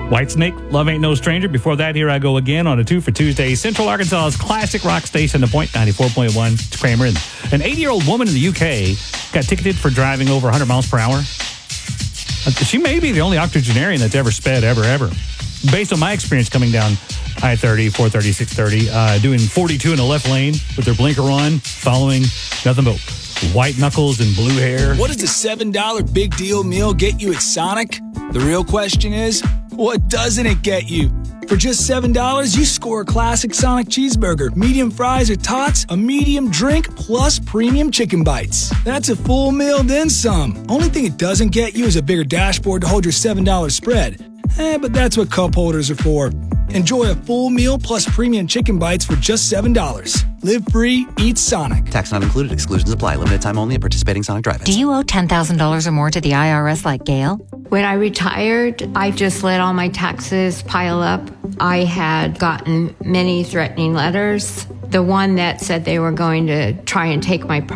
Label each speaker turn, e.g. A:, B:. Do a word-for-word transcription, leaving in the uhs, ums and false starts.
A: Whitesnake, Love Ain't No Stranger. Before that, Here I Go Again on a two for Tuesday. Central Arkansas's classic rock station, The Point, ninety-four point one. It's Kramer. An eighty-year-old woman in the U K got ticketed for driving over one hundred miles per hour. She may be the only octogenarian that's ever sped, ever, ever. Based on my experience coming down I thirty, four thirty, six thirty, uh, doing forty-two in the left lane with their blinker on, following nothing but white knuckles and blue hair.
B: What does the seven dollar big deal meal get you at Sonic? The real question is, what doesn't it get you? For just seven dollars, you score a classic Sonic cheeseburger, medium fries or tots, a medium drink, plus premium chicken bites. That's a full meal, then some. Only thing it doesn't get you is a bigger dashboard to hold your seven dollar spread. Eh, but that's what cup holders are for. Enjoy a full meal plus premium chicken bites for just seven dollars. Live free, eat Sonic.
C: Tax not included. Exclusions apply. Limited time only at participating Sonic drive-ins.
D: Do you owe ten thousand dollars or more to the I R S like Gail?
E: When I retired, I just let all my taxes pile up. I had gotten many threatening letters. The one that said they were going to try and take my